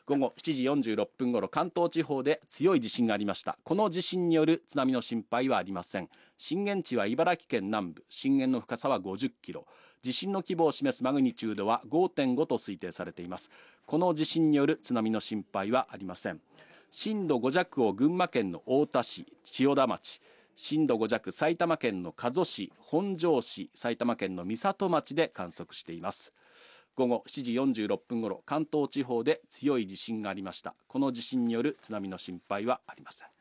午後7時46分ごろ、関東地方で強い地震がありました。この地震による津波の心配はありません。震源地は茨城県南部、震源の深さは50キロ、地震の規模を示すマグニチュードは 5.5 と推定されています。この地震による津波の心配はありません。震度5弱を群馬県の太田市、千代田町、震度5弱埼玉県の加須市、本庄市、埼玉県の美里町で観測しています。午後7時46分ごろ、関東地方で強い地震がありました。この地震による津波の心配はありません。